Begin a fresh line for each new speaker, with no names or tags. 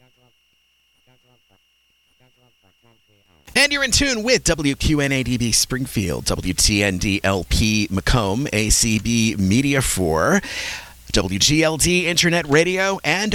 And you're in tune with WQNADB Springfield, WTNDLP Macomb, ACB Media 4, WGLD Internet Radio, and